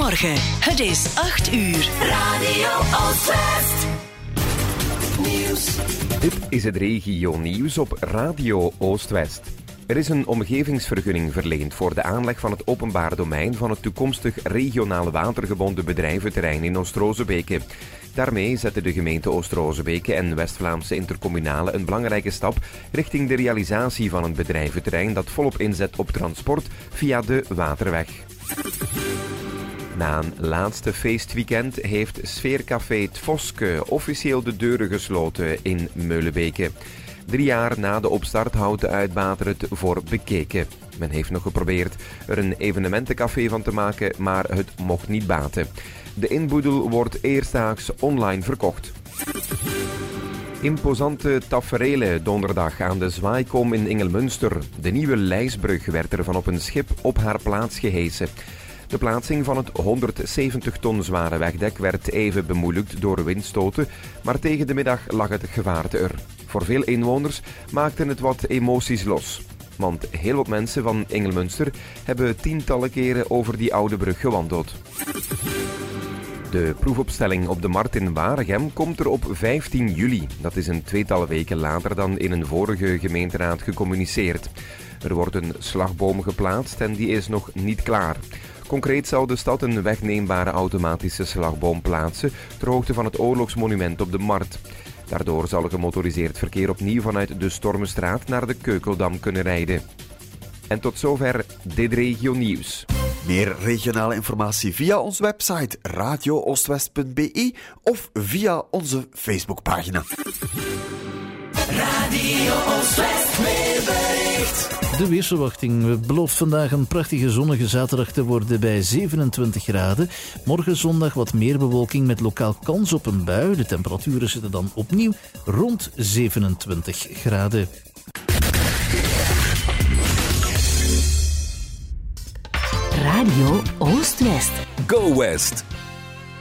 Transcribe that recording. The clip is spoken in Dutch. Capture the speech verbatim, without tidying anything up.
Goedemorgen, het is acht uur. Radio Oostwest. Nieuws. Dit is het regio-nieuws op Radio Oostwest. Er is een omgevingsvergunning verleend voor de aanleg van het openbaar domein van het toekomstig regionale watergebonden bedrijventerrein in Oost-Rozebeke. Daarmee zetten de gemeente Oost-Rozebeke en West-Vlaamse Intercommunale een belangrijke stap richting de realisatie van een bedrijventerrein dat volop inzet op transport via de waterweg. Na een laatste feestweekend heeft sfeercafé 't Voske officieel de deuren gesloten in Meulebeke. Drie jaar na de opstart houdt de uitbater het voor bekeken. Men heeft nog geprobeerd er een evenementencafé van te maken, maar het mocht niet baten. De inboedel wordt eerstdaags online verkocht. Imposante taferelen donderdag aan de Zwaaikom in Ingelmunster. De nieuwe Lijsbrug werd er van op een schip op haar plaats gehesen. De plaatsing van het honderdzeventig ton zware wegdek werd even bemoeilijkt door windstoten, maar tegen de middag lag het gevaarte er. Voor veel inwoners maakten het wat emoties los. Want heel wat mensen van Ingelmunster hebben tientallen keren over die oude brug gewandeld. De proefopstelling op de Markt in Waregem komt er op vijftien juli. Dat is een tweetal weken later dan in een vorige gemeenteraad gecommuniceerd. Er wordt een slagboom geplaatst en die is nog niet klaar. Concreet zou de stad een wegneembare automatische slagboom plaatsen ter hoogte van het oorlogsmonument op de Markt. Daardoor zal gemotoriseerd verkeer opnieuw vanuit de Stormenstraat naar de Keukeldam kunnen rijden. En tot zover dit regio-nieuws. Meer regionale informatie via onze website radio oostwest punt b e of via onze Facebookpagina. Radio Oostwest weerbericht. De weersverwachting belooft vandaag een prachtige zonnige zaterdag te worden bij zevenentwintig graden. Morgen zondag wat meer bewolking met lokaal kans op een bui. De temperaturen zitten dan opnieuw rond zevenentwintig graden. Radio Oostwest. Go West.